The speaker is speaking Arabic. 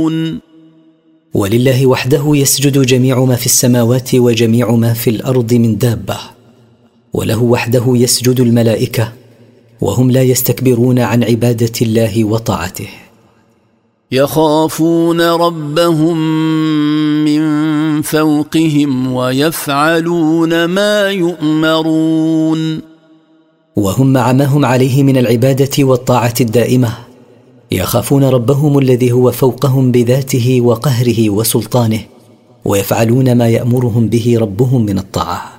ولله وحده يسجد جميع ما في السماوات وجميع ما في الأرض من دابة، وله وحده يسجد الملائكة وهم لا يستكبرون عن عبادة الله وطاعته. يخافون ربهم من فوقهم ويفعلون ما يؤمرون. وهم مع ما هم عليه من العبادة والطاعة الدائمة يخافون ربهم الذي هو فوقهم بذاته وقهره وسلطانه، ويفعلون ما يأمرهم به ربهم من الطاعة.